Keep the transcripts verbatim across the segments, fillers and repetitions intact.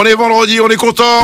est vendredi, on est content.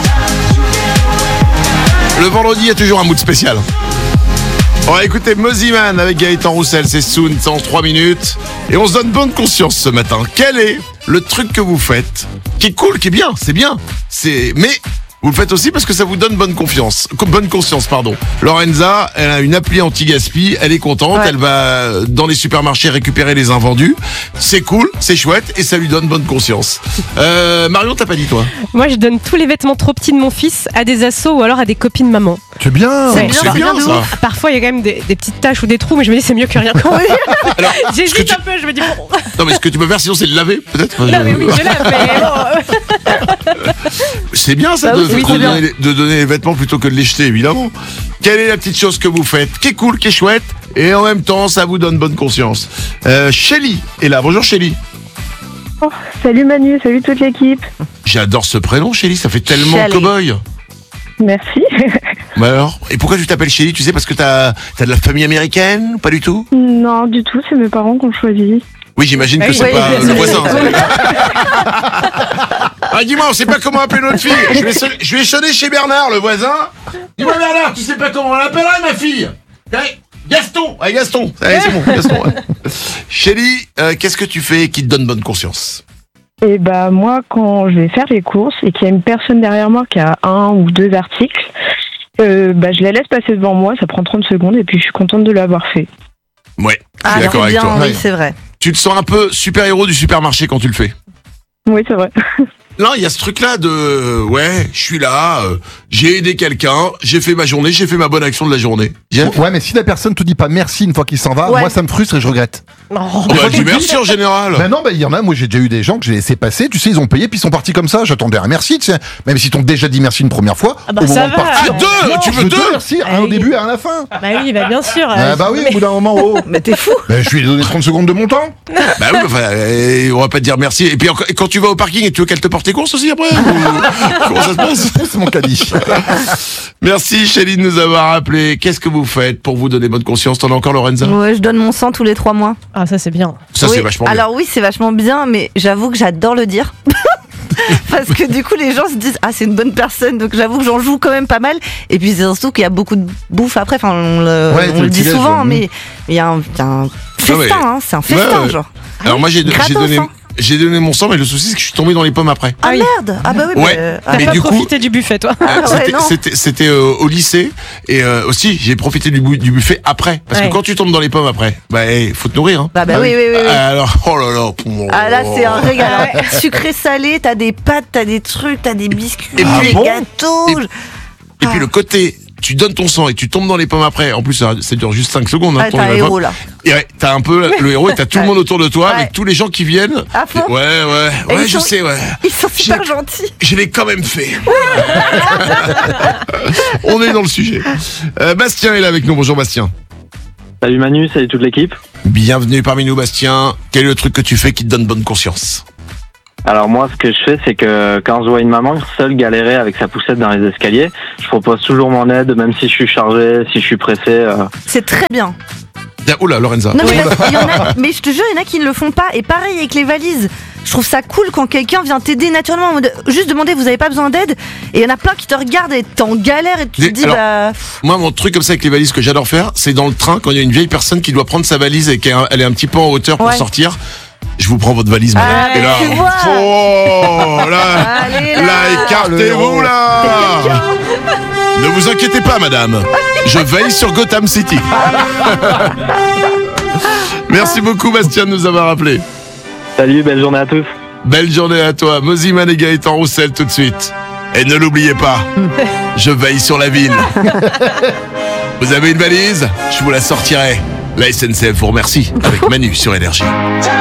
Le vendredi, il y a toujours un mood spécial. On va écouter Mosiman avec Gaëtan Roussel, c'est soon, dans trois minutes. Et on se donne bonne conscience ce matin. Quel est le truc que vous faites qui est cool, qui est bien, c'est bien. C'est... Mais vous le faites aussi parce que ça vous donne bonne confiance. Bonne conscience, pardon. Lorenza, elle a une appli anti-gaspi, elle est contente, ouais. Elle va dans les supermarchés récupérer les invendus. C'est cool, c'est chouette et ça lui donne bonne conscience. Euh, Marion, t'as pas dit toi ? Moi, je donne tous les vêtements trop petits de mon fils à des assos ou alors à des copines maman. C'est bien, c'est bien, c'est bien ça. Parfois, il y a quand même des, des petites taches ou des trous, mais je me dis c'est mieux que rien. Alors, j'hésite tu... un peu, je me dis bon. Non, mais ce que tu peux faire, sinon, c'est le laver, peut-être. Non, mais oui, je lave, mais bon. C'est bien ça, bah, de, oui, de, donner les, de donner les vêtements plutôt que de les jeter, évidemment. Quelle est la petite chose que vous faites, qui est cool, qui est chouette, et en même temps, ça vous donne bonne conscience. euh, Shelly est là. Bonjour Shelly. Oh, salut Manu, salut toute l'équipe. J'adore ce prénom, Shelly, ça fait tellement Shelly. Cow-boy. Merci. Bah alors, et pourquoi tu t'appelles Shelly ? Tu sais, parce que t'as, t'as de la famille américaine ? Pas du tout ? Non, du tout, c'est mes parents qui ont choisi. Oui, j'imagine que oui, c'est oui, pas oui, le voisin. Ah, dis-moi, on sait pas comment appeler notre fille. Je vais, sonner, je vais sonner chez Bernard, le voisin. Dis-moi, Bernard, tu sais pas comment on l'appellerait, ma fille ? Gaston. Ouais, Gaston. Allez, c'est bon, Gaston. Ouais. Shelly, euh, qu'est-ce que tu fais qui te donne bonne conscience ? Et bah, moi, quand je vais faire les courses et qu'il y a une personne derrière moi qui a un ou deux articles, euh, bah, je la laisse passer devant moi, ça prend trente secondes et puis je suis contente de l'avoir fait. Ouais, je suis ah, d'accord avec bien, toi. Oui, ouais. C'est vrai. Tu te sens un peu super-héros du supermarché quand tu le fais ? Oui, c'est vrai. Non, il y a ce truc-là de... Ouais, je suis là, euh, j'ai aidé quelqu'un, j'ai fait ma journée, j'ai fait ma bonne action de la journée. Jeff ? Ouais, mais si la personne te dit pas merci une fois qu'il s'en va, ouais. Moi ça me frustre et je regrette. Oh, bah, dis merci en général. Ben non, ben il y en a, moi j'ai déjà eu des gens que j'ai laissé passer, tu sais, ils ont payé puis ils sont partis comme ça, j'attendais un merci, tu sais. Même s'ils t'ont déjà dit merci une première fois, ah bah au moment va, de partir... deux non, tu veux deux, deux merci, un au début et un à la fin. Bah oui, bah bien sûr. Ah bah oui, mais... au bout d'un moment, oh. Mais t'es fou. Ben je lui ai donné trente secondes de mon temps. Bah oui, enfin, euh, on va pas te dire merci. Et puis quand tu vas au parking, et tu veux qu'elle te porte tes courses aussi après ? Comment ça se passe ? C'est mon caddie. Merci Shelly de nous avoir appelé. Qu'est-ce que vous faites pour vous donner bonne conscience ? T'en as encore, Lorenza ? Ouais, je donne mon sang tous les trois mois. Ah, ça c'est bien. Ça oui. c'est vachement bien. Alors oui, c'est vachement bien, mais j'avoue que j'adore le dire. Parce que du coup les gens se disent ah c'est une bonne personne, donc j'avoue que j'en joue quand même pas mal. Et puis c'est surtout qu'il y a beaucoup de bouffe après, enfin on le, ouais, on le dit souvent, genre. Mais il y a un, y a un festin, ouais, mais... hein, c'est un festin ouais, ouais. Genre. Alors moi j'ai, j'ai donné... J'ai donné mon sang, mais le souci c'est que je suis tombé dans les pommes après. Ah merde. Ah bah oui. Ouais. Mais, T'as mais pas du profité coup, du buffet, toi. Euh, c'était, ouais, c'était, c'était euh, au lycée et euh, aussi j'ai profité du, du buffet après, parce ouais. que quand tu tombes dans les pommes après, bah hey, faut te nourrir. Hein. Bah, bah ah, oui, oui, oui, oui. Alors oh là là. Oh. Ah là c'est un régal. Sucré salé, t'as des pâtes, t'as des trucs, t'as des biscuits, et puis, des bon gâteaux. Et, et puis le côté. Tu donnes ton sang et tu tombes dans les pommes après. En plus, ça, ça dure juste cinq secondes. Hein, ah, t'as un héros là. Et ouais, t'as un peu le héros et t'as tout le monde autour de toi, ouais. Avec tous les gens qui viennent. À fond. Ouais, ouais, ouais, je sont, sais, ouais. Ils sont super j'ai, gentils. Je l'ai quand même fait. On est dans le sujet. Euh, Bastien est là avec nous. Bonjour Bastien. Salut Manu, salut toute l'équipe. Bienvenue parmi nous Bastien. Quel est le truc que tu fais qui te donne bonne conscience ? Alors moi, ce que je fais, c'est que quand je vois une maman seule galérer avec sa poussette dans les escaliers, je propose toujours mon aide, même si je suis chargé, si je suis pressé. Euh... C'est très bien. Oula, Lorenza. Non, mais, il y en a, mais je te jure, il y en a qui ne le font pas. Et pareil avec les valises. Je trouve ça cool quand quelqu'un vient t'aider naturellement. En mode, juste demander, vous avez pas besoin d'aide. Et il y en a plein qui te regardent et t'es en galère et tu te dis, alors, bah. Moi, mon truc comme ça avec les valises que j'adore faire, c'est dans le train quand il y a une vieille personne qui doit prendre sa valise et qu'elle est un petit peu en hauteur pour ouais. sortir. Je vous prends votre valise, madame. Allez, et là, tu vois. oh, là, Allez, là, là, écartez-vous là. Ne vous inquiétez pas, madame. Je veille sur Gotham City. Merci beaucoup, Bastien, de nous avoir appelés. Salut, belle journée à tous. Belle journée à toi. Mosiman et Gaëtan Roussel tout de suite. Et ne l'oubliez pas, je veille sur la ville. Vous avez une valise ? Je vous la sortirai. La S N C F vous remercie avec Manu sur Énergie.